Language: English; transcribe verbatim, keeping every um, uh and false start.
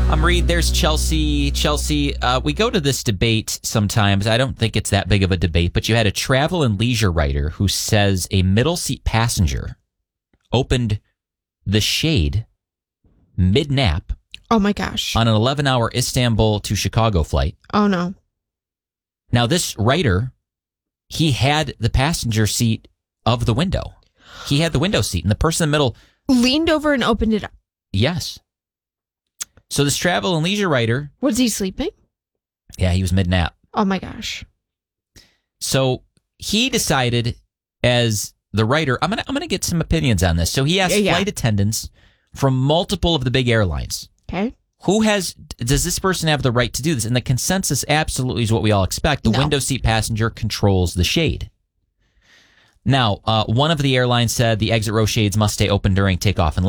I'm Reed. There's Chelsea. Chelsea, uh, we go to this debate sometimes. I don't think it's that big of a debate, but you had a travel and leisure writer who says a middle seat passenger opened the shade mid-nap. Oh, my gosh. On an eleven-hour Istanbul to Chicago flight. Oh, no. Now, this writer, he had the passenger seat of the window. He had the window seat, and the person in the middle leaned over and opened it up. Yes. So this travel and leisure writer... Was he sleeping? Yeah, he was mid-nap. Oh, my gosh. So he decided, as the writer... I'm going to I'm gonna get some opinions on this. So he asked yeah, yeah. flight attendants from multiple of the big airlines. Okay. Who has... Does this person have the right to do this? And the consensus absolutely is what we all expect. The no. window seat passenger controls the shade. Now, uh, one of the airlines said the exit row shades must stay open during takeoff and